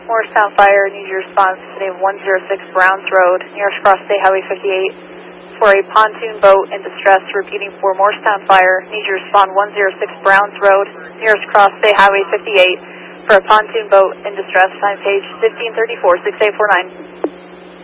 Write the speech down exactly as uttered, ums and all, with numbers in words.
Morristown Fire needs your response today, one oh six Browns Road, nearest cross State Highway fifty-eight, for a pontoon boat in distress. Repeating, for Morristown Fire needs your respond one oh six Browns Road, nearest cross State Highway fifty-eight, for a pontoon boat in distress. Time page fifteen thirty-four, six eight four nine.